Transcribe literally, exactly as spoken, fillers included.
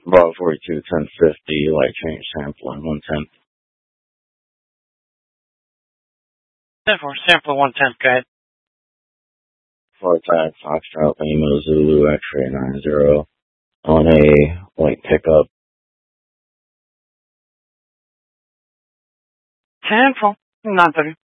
Bravo forty-two, ten fifty, light change sampling, one ten. ten four, sample one ten, go ahead. Flight tag, Foxtrot, Lima, Zulu, X-ray nine zero, on a light pickup. ten four, nine thirty.